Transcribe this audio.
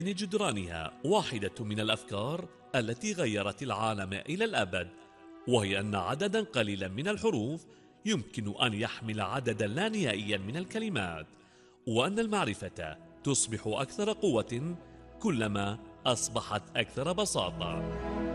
جدرانها واحدة من الأفكار التي غيرت العالم إلى الأبد، وهي أن عددا قليلا من الحروف يمكن أن يحمل عددا لا نهائيا من الكلمات، وأن المعرفة تصبح أكثر قوة كلما أصبحت أكثر بساطة.